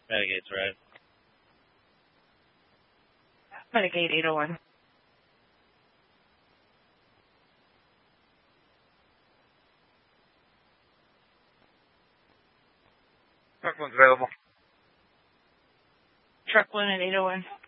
Medicate's right. Medicaid 801. Truck one's available. Truck 1 at 801.